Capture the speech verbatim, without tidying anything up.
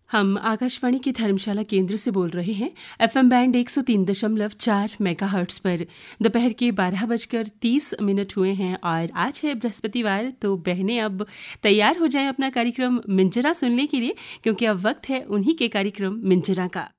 हम आकाशवाणी की धर्मशाला केंद्र से बोल रहे हैं। एफएम बैंड एक सौ तीन दशमलव चार मेगाहर्ट्ज पर दोपहर के बारह बजकर तीस मिनट हुए हैं और आज है बृहस्पतिवार। तो बहनें अब तैयार हो जाएं अपना कार्यक्रम मिंजरा सुनने के लिए, क्योंकि अब वक्त है उन्हीं के कार्यक्रम मिंजरा का।